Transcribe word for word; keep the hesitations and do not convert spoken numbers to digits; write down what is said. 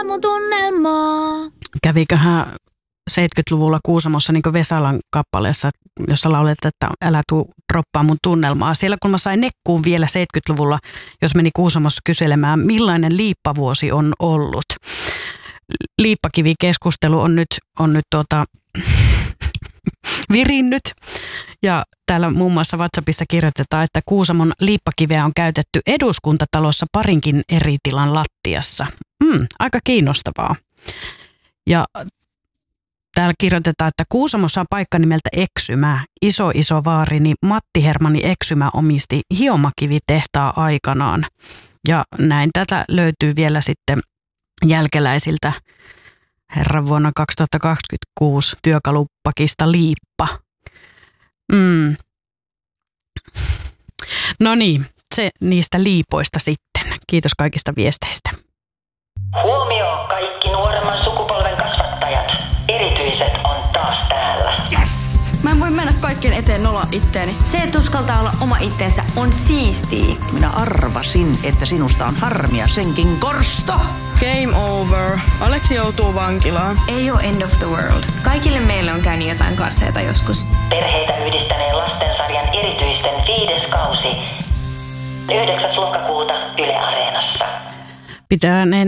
Mun tunnelmaa. Käviköhän seitsemänkymmentäluvulla Kuusamossa niin kuin Vesalan kappaleessa, jossa lauletaan, että älä tuu droppaa mun tunnelmaa. Siellä kun mä sain nekkuun vielä seitsemänkymmentäluvulla, jos meni Kuusamossa kyselemään, millainen liippavuosi on ollut. Liippakivikeskustelu on nyt, on nyt tuota, virinnyt. Ja täällä muun muassa WhatsAppissa kirjoitetaan, että Kuusamon liippakiveä on käytetty Eduskuntatalossa parinkin eri tilan lattiassa. Hmm, aika kiinnostavaa. Ja täällä kirjoitetaan, että Kuusamossa on paikka nimeltä Eksymä. Iso iso vaarini Matti Hermanni Eksymä omisti hiomakivitehtaa aikanaan. Ja näin tätä löytyy vielä sitten jälkeläisiltä herran vuonna kaksituhattakaksikymmentäkuusi työkalupakista liippa. Mm. No niin, se niistä liipoista sitten. Kiitos kaikista viesteistä. Huomio kaikki nuoremman sukupolven kasvattajat. Erityiset on taas täällä. Yes! Mä en voi mennä kaikkien eteen nolla itteeni. Se, että uskaltaa olla oma itsensä, on siistiä. Minä arvasin, että sinusta on harmia senkin korsto. Game over. Aleksi joutuu vankilaan. Ei ole end of the world. Kaikille meille on käynyt jotain karseita joskus. Perheitä yhdistäneen lastensarjan erityisten viides kausi. yhdeksäs lokakuuta Yle Areenassa. Pitää